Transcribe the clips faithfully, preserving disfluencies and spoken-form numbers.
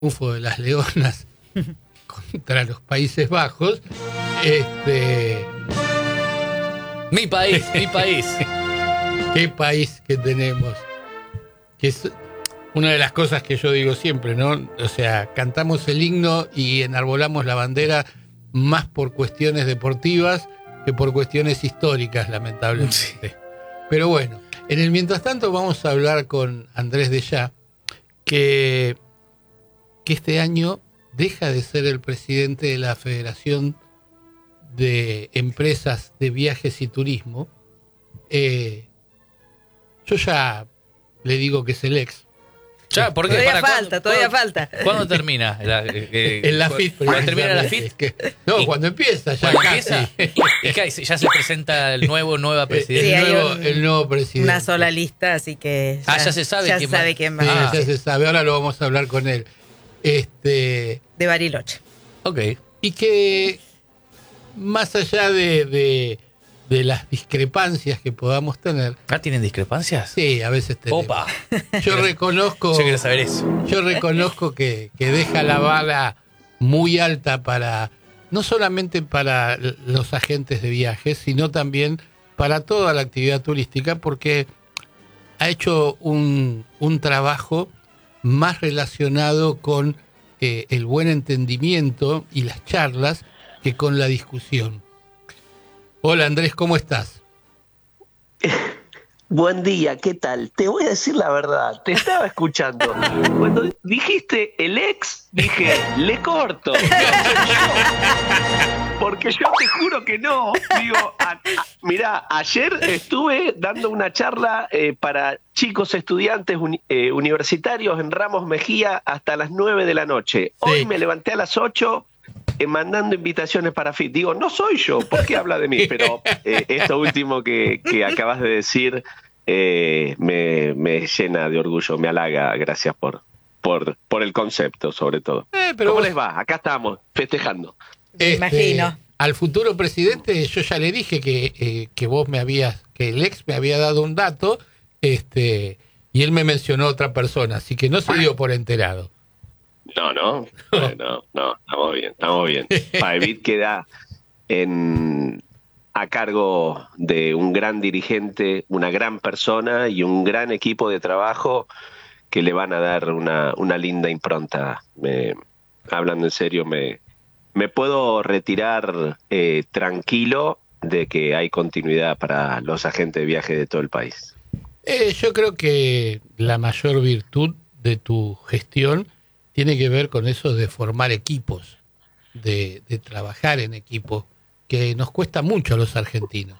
triunfo de las Leonas contra los Países Bajos. Este, mi país, mi país. Qué país que tenemos. Que es una de las cosas que yo digo siempre, ¿no? O sea, cantamos el himno y enarbolamos la bandera más por cuestiones deportivas que por cuestiones históricas, lamentablemente. Sí. Pero bueno, en el mientras tanto vamos a hablar con Andrés Dellá, que, que este año deja de ser el presidente de la Federación de Empresas de Viajes y Turismo. Eh, yo ya le digo que es el ex. Ya, porque todavía para falta, ¿cuándo, todavía ¿cuándo, falta. ¿Cuándo termina? La, eh, en la F I T. ¿Cuándo termina la F I T? Que, no, ¿Y cuando empieza. Ya ¿Cuándo casi. empieza? ¿Y qué, ya se presenta el nuevo, nueva presidente? El, Sí, nuevo, un, el nuevo presidente. Una sola lista, así que ya, ah, ya se sabe ya quién sabe va. quién va. Sí, Ah. ya se sabe. Ahora lo vamos a hablar con él. Este, de Bariloche. Ok. Y que más allá de, de, de las discrepancias que podamos tener. ¿Ah, tienen discrepancias? Sí, a veces tenemos. Opa. Yo reconozco. Yo quiero saber eso. Yo reconozco que, que deja la vara muy alta para, no solamente para los agentes de viajes, sino también para toda la actividad turística, porque ha hecho un, un trabajo más relacionado con eh, el buen entendimiento y las charlas que con la discusión. Hola Andrés, ¿cómo estás? Buen día, ¿qué tal? Te voy a decir la verdad, te estaba escuchando. Cuando dijiste el ex, dije, le corto. Porque yo te juro que no. Digo, a, a, mirá, ayer estuve dando una charla eh, para chicos estudiantes uni, eh, universitarios en Ramos Mejía hasta las nueve de la noche. Hoy sí. Me levanté a las ocho eh, mandando invitaciones para F I T. Digo, no soy yo, ¿por qué habla de mí? Pero eh, esto último que, que acabas de decir eh, me, me llena de orgullo, me halaga. Gracias por, por, por el concepto, sobre todo. Eh, pero ¿Cómo vos... les va? Acá estamos, festejando. Me este, imagino. Al futuro presidente yo ya le dije que, eh, que vos me habías, que el ex me había dado un dato, este, y él me mencionó otra persona, así que no se dio por enterado. No, no, no, no, no, estamos bien, estamos bien. Paevit queda en, a cargo de un gran dirigente, una gran persona y un gran equipo de trabajo que le van a dar una, una linda impronta. Me, hablando en serio, me... Me puedo retirar eh, tranquilo de que hay continuidad para los agentes de viaje de todo el país. Eh, yo creo que la mayor virtud de tu gestión tiene que ver con eso de formar equipos, de, de trabajar en equipo, que nos cuesta mucho a los argentinos.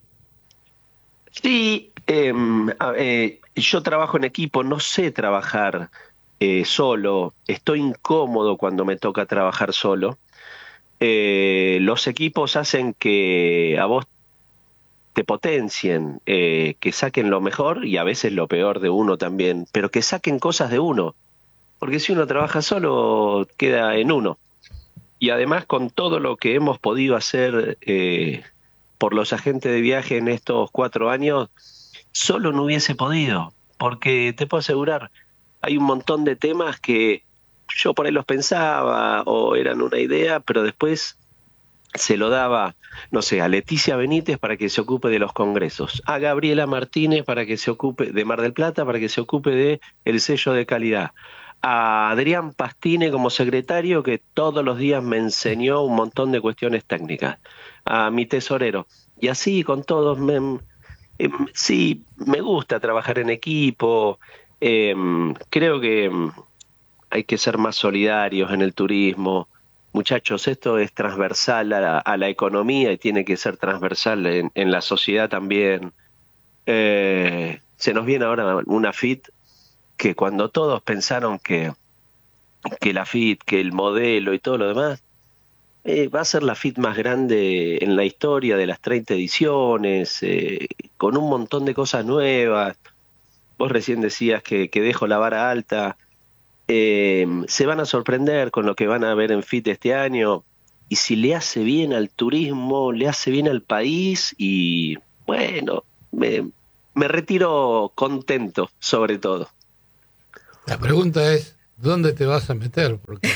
Sí, eh, eh, yo trabajo en equipo, no sé trabajar eh, solo, estoy incómodo cuando me toca trabajar solo. Eh, los equipos hacen que a vos te potencien, eh, que saquen lo mejor y a veces lo peor de uno también, pero que saquen cosas de uno, porque si uno trabaja solo queda en uno. Y además con todo lo que hemos podido hacer eh, por los agentes de viaje en estos cuatro años, solo no hubiese podido, porque te puedo asegurar, hay un montón de temas que yo por ahí los pensaba o eran una idea, pero después se lo daba, no sé, a Leticia Benítez para que se ocupe de los congresos, a Gabriela Martínez para que se ocupe de Mar del Plata, para que se ocupe de el sello de calidad, a Adrián Pastine como secretario que todos los días me enseñó un montón de cuestiones técnicas, a mi tesorero, y así con todos. Me, eh, sí, me gusta trabajar en equipo, eh, creo que hay que ser más solidarios en el turismo. Muchachos, esto es transversal a la, a la economía y tiene que ser transversal en, en la sociedad también. Eh, se nos viene ahora una F I T que cuando todos pensaron que, que la F I T, que el modelo y todo lo demás, eh, va a ser la F I T más grande en la historia de las treinta ediciones, eh, con un montón de cosas nuevas. Vos recién decías que, que dejo la vara alta. Eh, se van a sorprender con lo que van a ver en F I T este año, y si le hace bien al turismo, le hace bien al país, y bueno, me, me retiro contento sobre todo. La pregunta es, ¿dónde te vas a meter? Porque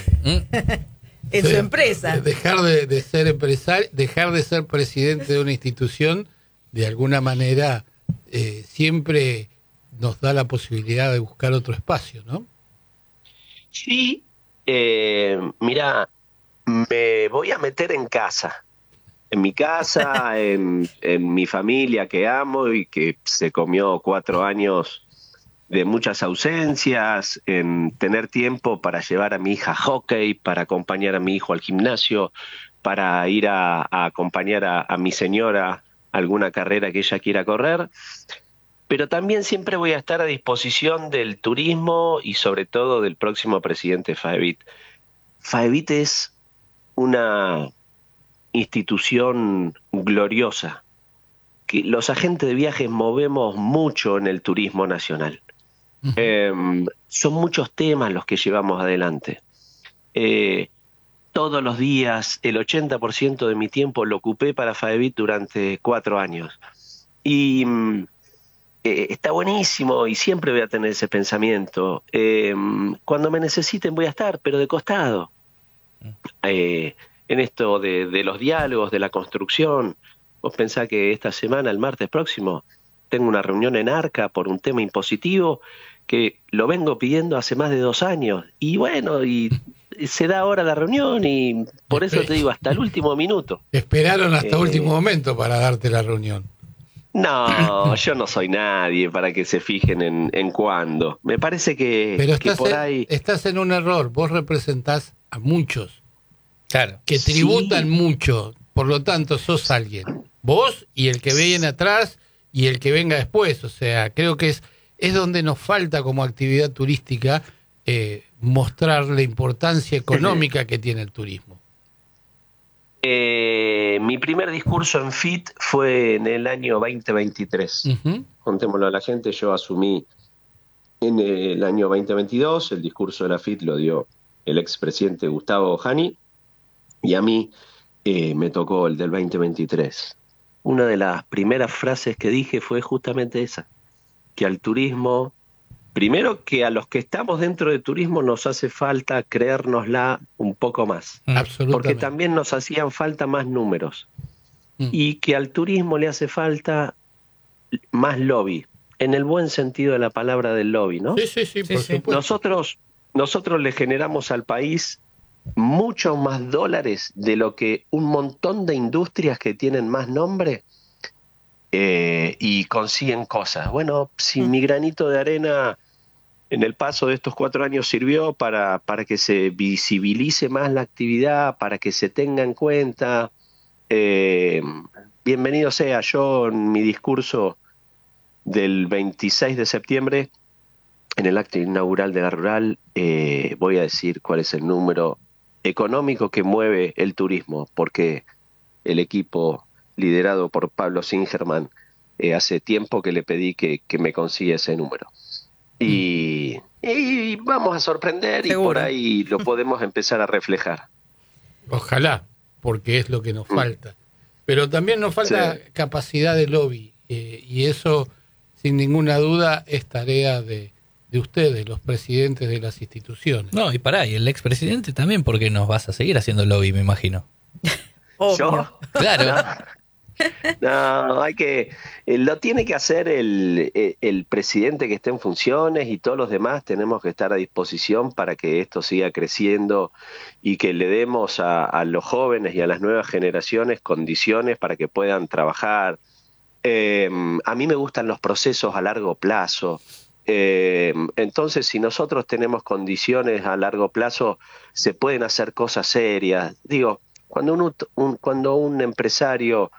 En su empresa. Dejar de, de ser empresario, dejar de ser presidente de una institución, de alguna manera, eh, siempre nos da la posibilidad de buscar otro espacio, ¿no? Sí, eh, mira, me voy a meter en casa, en mi casa, en, en mi familia que amo y que se comió cuatro años de muchas ausencias, en tener tiempo para llevar a mi hija a hockey, para acompañar a mi hijo al gimnasio, para ir a, a acompañar a, a mi señora a alguna carrera que ella quiera correr. Pero también siempre voy a estar a disposición del turismo y sobre todo del próximo presidente Faebit. Faebit es una institución gloriosa, que los agentes de viajes movemos mucho en el turismo nacional. Uh-huh. Eh, son muchos temas los que llevamos adelante. Eh, todos los días, el ochenta por ciento de mi tiempo lo ocupé para Faebit durante cuatro años. Y eh, está buenísimo y siempre voy a tener ese pensamiento. Eh, cuando me necesiten voy a estar, pero de costado. Eh, en esto de, de los diálogos, de la construcción. Vos pensás que esta semana, el martes próximo, tengo una reunión en Arca por un tema impositivo que lo vengo pidiendo hace más de dos años. Y bueno, y se da ahora la reunión y por eso te digo, hasta el último minuto. Esperaron hasta eh, último momento para darte la reunión. No, yo no soy nadie para que se fijen en, en cuándo. Me parece que, Pero que estás, por en, ahí... estás en un error. Vos representás a muchos. Claro. Que tributan Sí. mucho. Por lo tanto, sos alguien. Vos y el que viene atrás y el que venga después. O sea, creo que es, es donde nos falta como actividad turística eh, mostrar la importancia económica que tiene el turismo. Eh, mi primer discurso en F I T fue en el año veinte veintitrés. Uh-huh. Contémoslo a la gente, yo asumí en el año veinte veintidós, el discurso de la F I T lo dio el expresidente Gustavo Jani, y a mí eh, me tocó el del veinte veintitrés. Una de las primeras frases que dije fue justamente esa, que al turismo, primero que a los que estamos dentro de turismo nos hace falta creérnosla un poco más. Absolutamente. Porque también nos hacían falta más números. Mm. Y que al turismo le hace falta más lobby, en el buen sentido de la palabra del lobby, ¿no? Sí, sí, sí, por sí, supuesto. Nosotros, nosotros le generamos al país mucho más dólares de lo que un montón de industrias que tienen más nombre eh, y consiguen cosas. Bueno, si mm. mi granito de arena en el paso de estos cuatro años sirvió para, para que se visibilice más la actividad, para que se tenga en cuenta, eh, bienvenido sea. Yo en mi discurso del veintiséis de septiembre, en el acto inaugural de la Rural, eh, voy a decir cuál es el número económico que mueve el turismo, porque el equipo liderado por Pablo Singerman eh, hace tiempo que le pedí que, que me consiga ese número. Y, y vamos a sorprender. ¿Seguro? Y por ahí lo podemos empezar a reflejar. Ojalá, porque es lo que nos mm. falta. Pero también nos falta sí. capacidad de lobby, eh, y eso, sin ninguna duda, es tarea de, de ustedes, los presidentes de las instituciones. No, y pará, y el expresidente también, porque nos vas a seguir haciendo lobby, me imagino. ¿Yo? Claro. No, no, hay que, eh, lo tiene que hacer el, el, el presidente que esté en funciones, y todos los demás tenemos que estar a disposición para que esto siga creciendo y que le demos a, a los jóvenes y a las nuevas generaciones condiciones para que puedan trabajar. Eh, a mí me gustan los procesos a largo plazo. Eh, entonces, si nosotros tenemos condiciones a largo plazo, se pueden hacer cosas serias. Digo, cuando un, un, cuando un empresario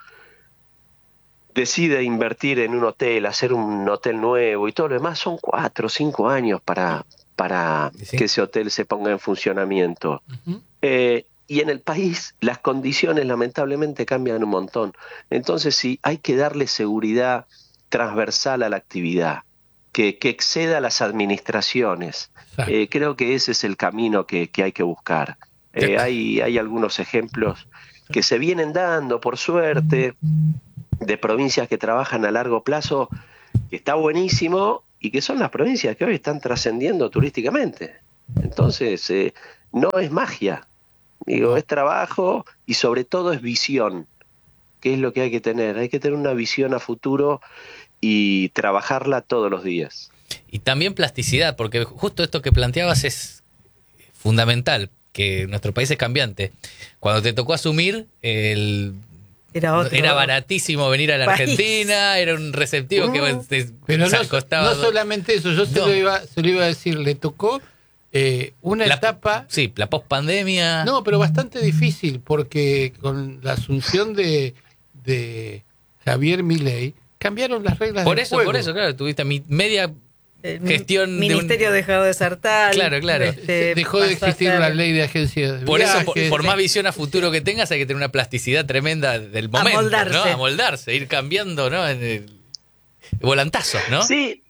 decide invertir en un hotel, hacer un hotel nuevo y todo lo demás, son cuatro o cinco años para, para ¿sí? que ese hotel se ponga en funcionamiento. Uh-huh. Eh, y en el país las condiciones lamentablemente cambian un montón. Entonces sí, hay que darle seguridad transversal a la actividad, que, que exceda a las administraciones. Eh, creo que ese es el camino que, que hay que buscar. Eh, hay, hay algunos ejemplos que se vienen dando, por suerte, de provincias que trabajan a largo plazo, que está buenísimo, y que son las provincias que hoy están trascendiendo turísticamente. Entonces, eh, no es magia, digo, es trabajo y sobre todo es visión, que es lo que hay que tener. Hay que tener una visión a futuro y trabajarla todos los días. Y también plasticidad, porque justo esto que planteabas es fundamental, que nuestro país es cambiante. Cuando te tocó asumir, el, Era otro. era baratísimo venir a la país. Argentina, era un receptivo Uh, que te, Pero o sea, no, costaba... no solamente eso, yo se, No. lo iba, se lo iba a decir, le tocó eh, una la, etapa... Sí, la pospandemia... No, pero bastante difícil, porque con la asunción de, de Javier Milei cambiaron las reglas Por del eso, juego. por eso, claro, tuviste mi media El gestión de un- ministerio dejó de ser tal. Claro, claro. este, Dejó de pasó a existir ser- la ley de agencias de Por eso, por, viajes. por más visión a futuro que tengas, hay que tener una plasticidad tremenda del momento, Amoldarse. ¿no? Amoldarse, ir cambiando, ¿no? En el volantazo, ¿no? Sí,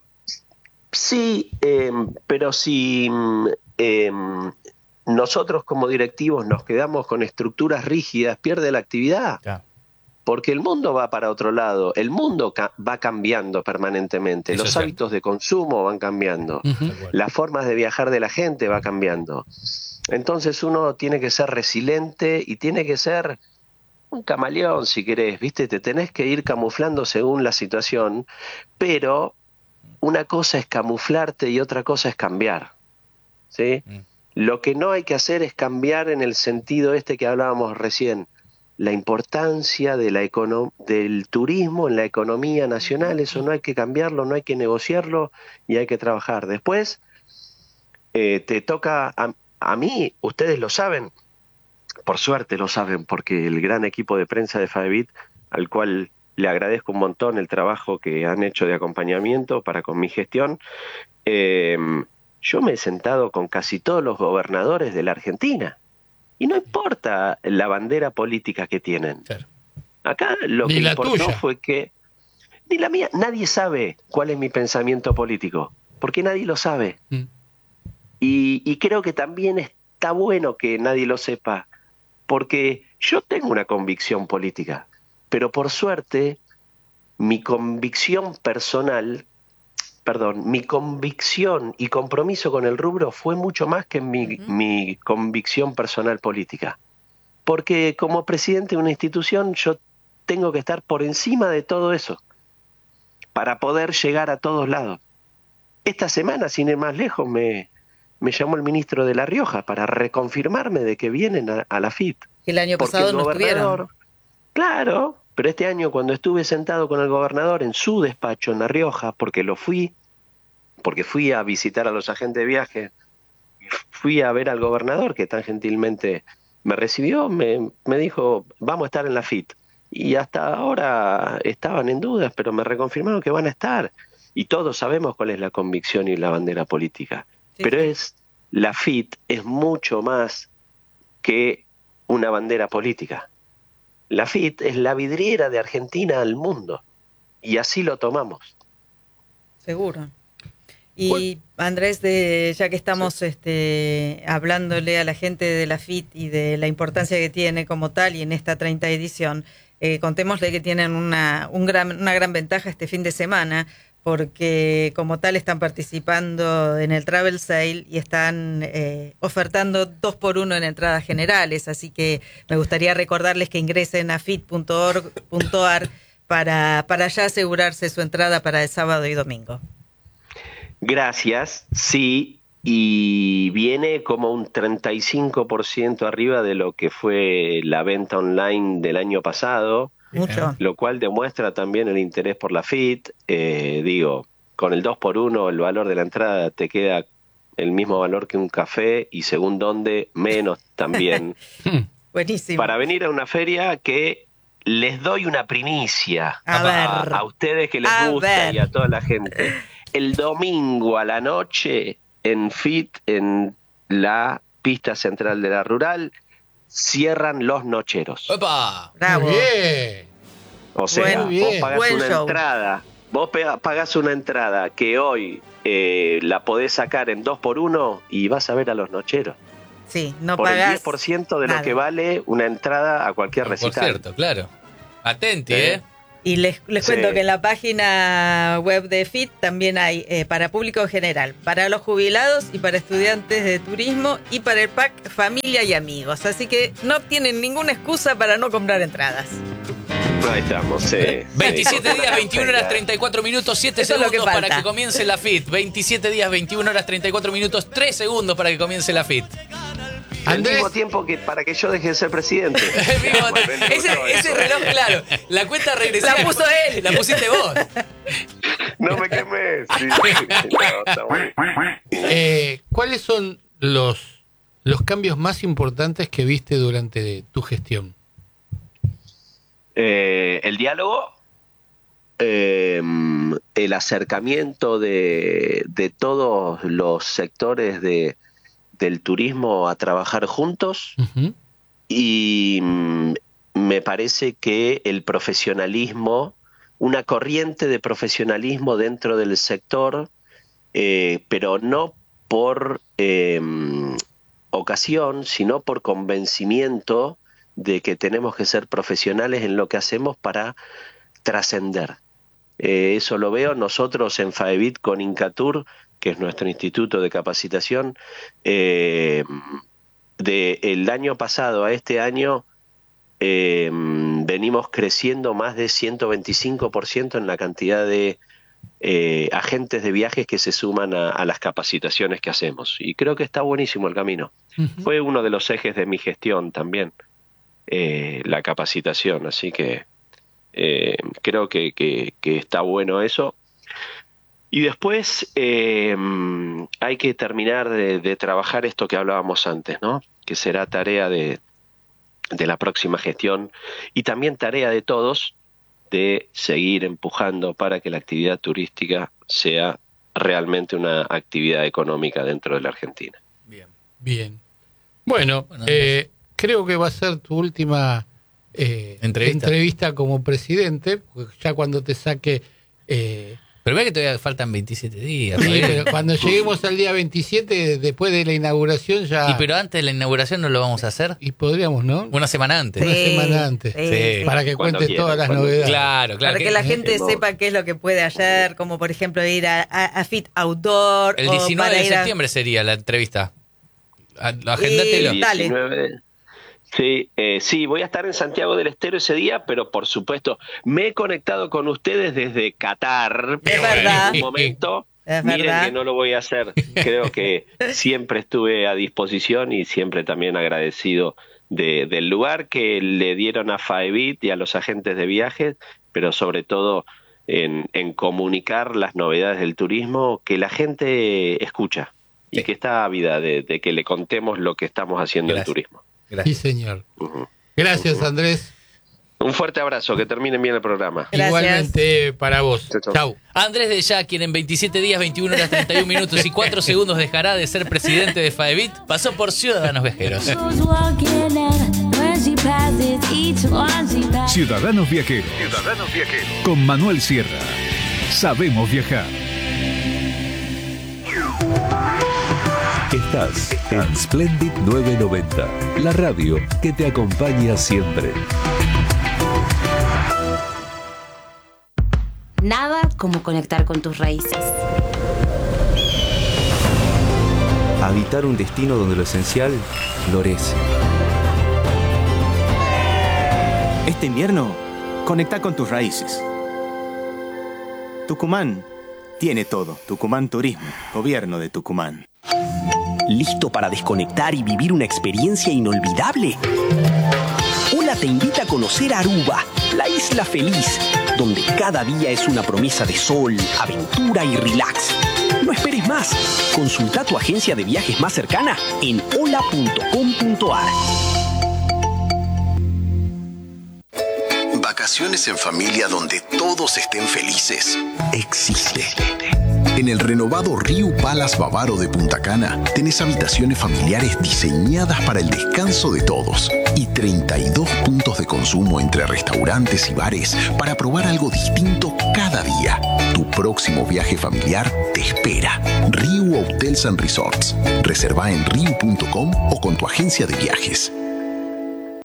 sí, eh, pero si mm, eh, nosotros como directivos nos quedamos con estructuras rígidas, pierde la actividad. Claro. Porque el mundo va para otro lado, el mundo ca- va cambiando permanentemente, Eso los es cierto. hábitos de consumo van cambiando, Ujú. Tal cual. las formas de viajar de la gente va cambiando. Entonces uno tiene que ser resiliente y tiene que ser un camaleón, si querés, ¿viste? Te tenés que ir camuflando según la situación, pero una cosa es camuflarte y otra cosa es cambiar, ¿sí? Mm. Lo que no hay que hacer es cambiar en el sentido este que hablábamos recién, la importancia de la econo- del turismo en la economía nacional, eso no hay que cambiarlo, no hay que negociarlo y hay que trabajar. Después, eh, te toca, a, a mí, ustedes lo saben, por suerte lo saben, porque el gran equipo de prensa de Fadebit, al cual le agradezco un montón el trabajo que han hecho de acompañamiento para con mi gestión, eh, yo me he sentado con casi todos los gobernadores de la Argentina. Y no importa la bandera política que tienen. Claro. Acá lo Ni que la importó tuya. fue que, ni la mía, nadie sabe cuál es mi pensamiento político, porque nadie lo sabe. Mm. Y, y creo que también está bueno que nadie lo sepa, porque yo tengo una convicción política, pero por suerte mi convicción personal, perdón, mi convicción y compromiso con el rubro fue mucho más que mi, Ujú. mi convicción personal política. Porque como presidente de una institución yo tengo que estar por encima de todo eso para poder llegar a todos lados. Esta semana, sin ir más lejos, me, me llamó el ministro de La Rioja para reconfirmarme de que vienen a, a la F I T. Que el año Porque pasado el no estuvieron. gobernador, claro, pero este año cuando estuve sentado con el gobernador en su despacho en La Rioja, porque lo fui, porque fui a visitar a los agentes de viaje, fui a ver al gobernador que tan gentilmente me recibió, me, me dijo, vamos a estar en la F I T. Y hasta ahora estaban en dudas, pero me reconfirmaron que van a estar. Y todos sabemos cuál es la convicción y la bandera política. Sí, pero sí. es la F I T es mucho más que una bandera política. La F I T es la vidriera de Argentina al mundo. Y así lo tomamos. Seguro. Y Andrés, de, ya que estamos este, hablándole a la gente de la F I T y de la importancia que tiene como tal y en esta treinta edición, eh, contémosle que tienen una, un gran, una gran ventaja este fin de semana, porque como tal están participando en el Travel Sale y están eh, ofertando dos por uno en entradas generales, así que me gustaría recordarles que ingresen a fit punto org punto ar para, para ya asegurarse su entrada para el sábado y domingo. Gracias, sí, y viene como un treinta y cinco por ciento arriba de lo que fue la venta online del año pasado, Mucho. lo cual demuestra también el interés por la F I T. Eh, digo, con el dos por uno el valor de la entrada te queda el mismo valor que un café y según dónde, menos también. Buenísimo. Para venir a una feria que les doy una primicia A a, ver. a ustedes que les A gusta ver. y a toda la gente. El domingo a la noche en F I T, en la pista central de la Rural, cierran los nocheros. ¡Opa! Bravo. Muy bien. O sea, Muy vos bien. pagás Buen una show. entrada, vos pega- pagás una entrada que hoy eh, la podés sacar en dos por uno y vas a ver a los nocheros. Sí, no por el pagás diez por ciento de nada. lo que vale una entrada a cualquier Por recital. cierto, claro. Atenti, ¿Eh? ¿eh? Y les, les Sí. cuento que en la página web de F I T también hay eh, para público en general, para los jubilados y para estudiantes de turismo y para el pack familia y amigos. Así que no tienen ninguna excusa para no comprar entradas. Ahí estamos, sí. veintisiete sí. días, veintiuna horas, treinta y cuatro minutos, siete Eso es lo segundos que para falta. que comience la F I T. veintisiete días, veintiuna horas, treinta y cuatro minutos, tres segundos para que comience la F I T. Al Andrés. mismo tiempo que para que yo deje de ser presidente. El mismo- Bueno, me ese, gustó ese eso. reloj, claro. La cuenta regresiva. La puso él. La pusiste vos. No me quemé. Sí. No, está bueno. Eh, ¿Cuáles son los, los cambios más importantes que viste durante tu gestión? Eh, el diálogo, eh, el acercamiento de, de todos los sectores de, del turismo a trabajar juntos Ujú. y mm, me parece que el profesionalismo, una corriente de profesionalismo dentro del sector, eh, pero no por eh, ocasión, sino por convencimiento de que tenemos que ser profesionales en lo que hacemos para trascender. Eh, eso lo veo nosotros en FAEBIT con Incatur, que es nuestro instituto de capacitación. Eh, de el año pasado a este año eh, venimos creciendo más de ciento veinticinco por ciento en la cantidad de eh, agentes de viajes que se suman a, a las capacitaciones que hacemos. Y creo que está buenísimo el camino. Ujú. Fue uno de los ejes de mi gestión también, eh, la capacitación. Así que eh, creo que, que, que está bueno eso. Y después eh, hay que terminar de, de trabajar esto que hablábamos antes, ¿no? Que será tarea de, de la próxima gestión y también tarea de todos de seguir empujando para que la actividad turística sea realmente una actividad económica dentro de la Argentina. Bien. Bien. Bueno, Bueno, eh, creo que va a ser tu última eh, Entrevista. entrevista como presidente, porque ya cuando te saque... eh, Pero ve que todavía faltan veintisiete días. sí, todavía. pero cuando lleguemos al día veintisiete, después de la inauguración ya... Y pero antes de la inauguración no lo vamos a hacer. Y podríamos, ¿no? Una semana antes. Una semana antes. Sí. Para que Cuando cuente quieran, todas las cuando novedades. Claro, claro. Para que la gente hemos- sepa qué es lo que puede hacer, como por ejemplo ir a, a, a F I T Outdoor. El o diecinueve para de ir a- septiembre sería la entrevista. A- Agéndatelo. Y- Dale. diecinueve. Sí, eh, sí, voy a estar en Santiago del Estero ese día, pero por supuesto me he conectado con ustedes desde Qatar. Es pero verdad. En un momento, Es miren verdad. que no lo voy a hacer. Creo que siempre estuve a disposición y siempre también agradecido de, del lugar que le dieron a FAEBIT y a los agentes de viajes, pero sobre todo en, en comunicar las novedades del turismo que la gente escucha y Sí. que está ávida de, de que le contemos lo que estamos haciendo Gracias. en turismo. Sí, Gracias. señor. Ujú. Gracias, Andrés. Un fuerte abrazo, que terminen bien el programa. Gracias. Igualmente para vos. Chau, chau. Chau. Andrés de Ya, quien en veintisiete días, veintiuna horas, treinta y uno minutos y cuatro segundos dejará de ser presidente de FAEBIT, pasó por Ciudadanos Viajeros. Ciudadanos Viajeros. Ciudadanos Viajeros. Con Manuel Sierra. Sabemos viajar. Estás en Splendid novecientos noventa, la radio que te acompaña siempre. Nada como conectar con tus raíces. Habitar un destino donde lo esencial florece. Este invierno, conecta con tus raíces. Tucumán tiene todo. Tucumán Turismo, Gobierno de Tucumán. ¿Listo para desconectar y vivir una experiencia inolvidable? Ola te invita a conocer Aruba, la isla feliz, donde cada día es una promesa de sol, aventura y relax. No esperes más. Consulta tu agencia de viajes más cercana en hola punto com punto ar. Vacaciones en familia donde todos estén felices. Existe. En el renovado Riu Palace Bavaro de Punta Cana tenés habitaciones familiares diseñadas para el descanso de todos y treinta y dos puntos de consumo entre restaurantes y bares para probar algo distinto cada día. Tu próximo viaje familiar te espera. Riu Hotels and Resorts. Reserva en riu punto com o con tu agencia de viajes.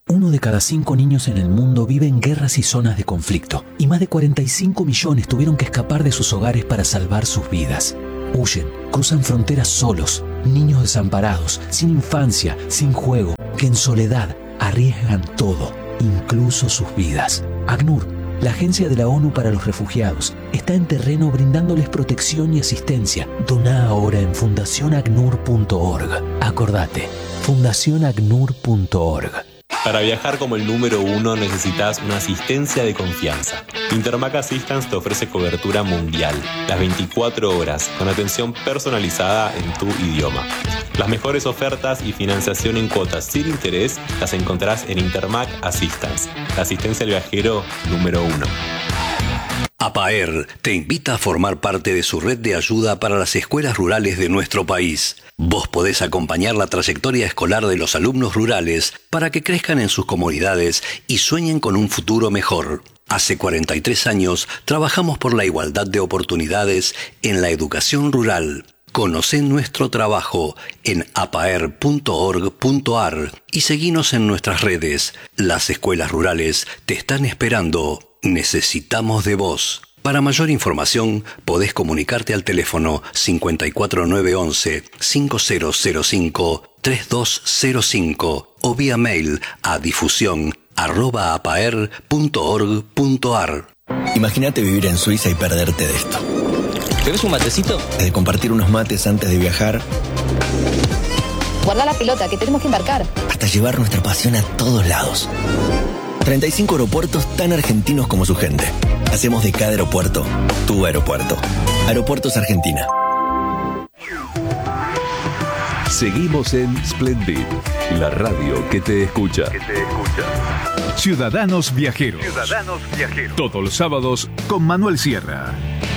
Uno de cada cinco niños en el mundo vive en guerras y zonas de conflicto, y más de cuarenta y cinco millones tuvieron que escapar de sus hogares para salvar sus vidas. Huyen, cruzan fronteras solos, niños desamparados, sin infancia, sin juego, que en soledad arriesgan todo, incluso sus vidas. ACNUR, la Agencia de la ONU para los Refugiados, está en terreno brindándoles protección y asistencia. Doná ahora en fundación acnur punto org. Acordate, fundación acnur punto org. Para viajar como el número uno necesitas una asistencia de confianza. Intermac Assistance te ofrece cobertura mundial, las veinticuatro horas, con atención personalizada en tu idioma. Las mejores ofertas y financiación en cuotas sin interés las encontrarás en Intermac Assistance, la asistencia al viajero número uno. APAER te invita a formar parte de su red de ayuda para las escuelas rurales de nuestro país. Vos podés acompañar la trayectoria escolar de los alumnos rurales para que crezcan en sus comunidades y sueñen con un futuro mejor. Hace cuarenta y tres años trabajamos por la igualdad de oportunidades en la educación rural. Conocé nuestro trabajo en apaer punto org punto ar y seguinos en nuestras redes. Las escuelas rurales te están esperando. Necesitamos de vos. Para mayor información, podés comunicarte al teléfono cinco cuatro nueve once cinco cero cero cinco tres dos cero cinco o vía mail a difusión arroba apaer punto org punto ar. Imagínate vivir en Suiza y perderte de esto. ¿Querés un matecito? De compartir unos mates antes de viajar. Guarda la pelota, que tenemos que embarcar. Hasta llevar nuestra pasión a todos lados. treinta y cinco aeropuertos tan argentinos como su gente. Hacemos de cada aeropuerto tu aeropuerto. Aeropuertos Argentina. Seguimos en Splendid, la radio que te escucha. Que te escucha. Ciudadanos Viajeros. Ciudadanos Viajeros. Todos los sábados con Manuel Sierra.